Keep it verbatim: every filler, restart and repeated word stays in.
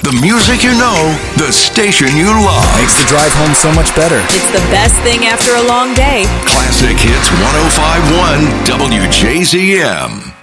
The music you know, the station you love. Makes the drive home so much better. It's the best thing after a long day. Classic Hits one oh five point one W J Z M.